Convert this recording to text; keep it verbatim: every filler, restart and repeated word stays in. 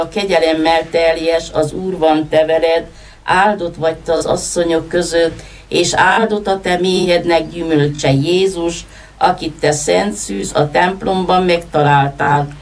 a kegyelemmel teljes, az Úr van te veled, áldott vagy te az asszonyok között, és áldott a te méhednek gyümölcse Jézus, akit te szent szűz a templomban megtaláltál.